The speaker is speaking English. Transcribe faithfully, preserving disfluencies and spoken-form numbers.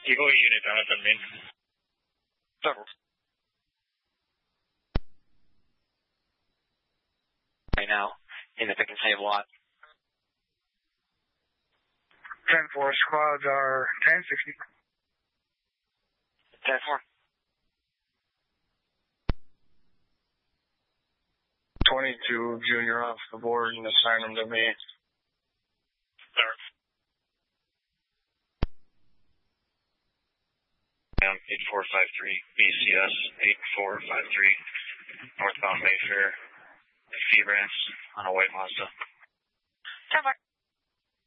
Eagle unit down at the main. Right now, in the pick and save lot. ten four squads are ten sixty. ten four. twenty-two junior off the board and assign them to me. Start. eight four five three, B C S, eight four five three, northbound Mayfair, Fee branch on a white Mazda. ten four.